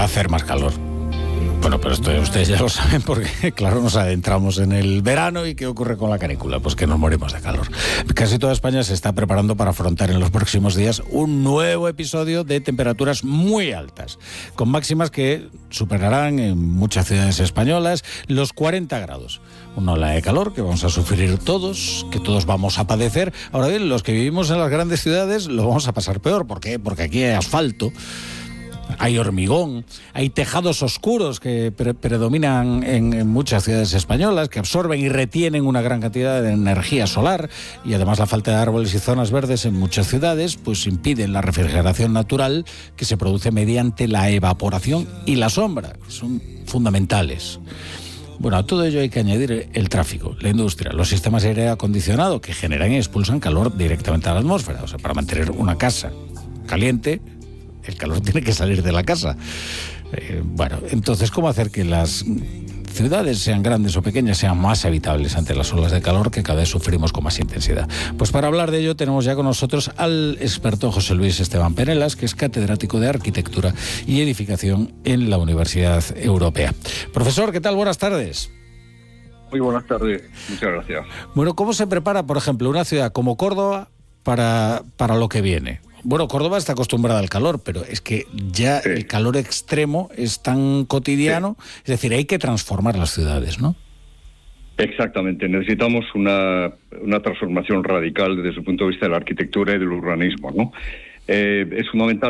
a hacer más calor. Bueno, pero esto ustedes ya lo saben porque, claro, nos adentramos en el verano. ¿Y qué ocurre con la canícula? Pues que nos morimos de calor. Casi toda España se está preparando para afrontar en los próximos días un nuevo episodio de temperaturas muy altas, con máximas que superarán en muchas ciudades españolas los 40 grados. Una ola de calor que vamos a sufrir todos, que todos vamos a padecer. Ahora bien, los que vivimos en las grandes ciudades lo vamos a pasar peor. ¿Por qué? Porque aquí hay asfalto, hay hormigón, hay tejados oscuros que predominan en muchas ciudades españolas, que absorben y retienen una gran cantidad de energía solar, y además la falta de árboles y zonas verdes en muchas ciudades pues impiden la refrigeración natural que se produce mediante la evaporación y la sombra, que son fundamentales. Bueno, a todo ello hay que añadir el tráfico, la industria, los sistemas de aire acondicionado que generan y expulsan calor directamente a la atmósfera. O sea, para mantener una casa caliente, el calor tiene que salir de la casa. Bueno, entonces, ¿cómo hacer que las ciudades, sean grandes o pequeñas, sean más habitables ante las olas de calor que cada vez sufrimos con más intensidad? Pues para hablar de ello tenemos ya con nosotros al experto José Luis Esteban Penelas, que es catedrático de Arquitectura y Edificación en la Universidad Europea. Profesor, ¿qué tal? Buenas tardes. Muy buenas tardes, muchas gracias. Bueno, ¿cómo se prepara, por ejemplo, una ciudad como Córdoba para lo que viene? Bueno, Córdoba está acostumbrada al calor, pero es que ya sí, el calor extremo es tan cotidiano, sí. Es decir, hay que transformar las ciudades, ¿no? Exactamente, necesitamos una transformación radical desde el punto de vista de la arquitectura y del urbanismo, ¿no? Es fundamental